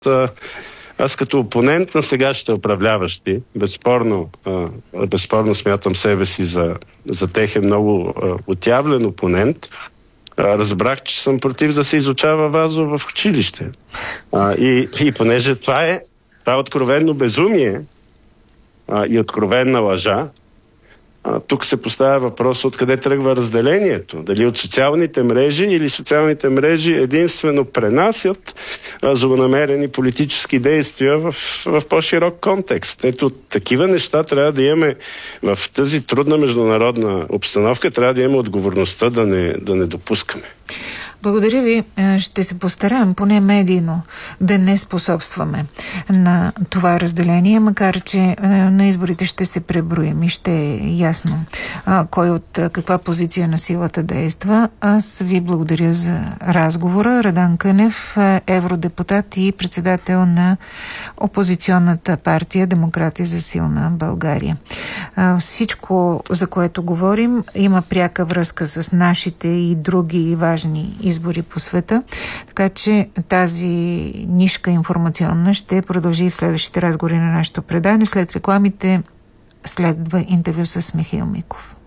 Аз като опонент на сегашните управляващи, безспорно смятам себе си за техен много отявлен опонент, разбрах, че съм против да се изучава Вазов в училище. И понеже това е откровенно безумие и откровенна лъжа, тук се поставя въпрос откъде тръгва разделението. Дали от социалните мрежи или социалните мрежи единствено пренасят злонамерени политически действия в по-широк контекст. Ето, такива неща трябва да имаме в тази трудна международна обстановка, трябва да имаме отговорността да не допускаме. Благодаря ви. Ще се постараем, поне медийно, да не способстваме на това разделение, макар че на изборите ще се преброим и ще е ясно кой от каква позиция на силата действа. Аз ви благодаря за разговора. Радан Кънев, евродепутат и председател на опозиционната партия Демократи за силна България. Всичко, за което говорим, има пряка връзка с нашите и други важни избори по света, така че тази нишка информационна ще продължи в следващите разговори на нашето предаване. След рекламите следва интервю с Михаил Миков.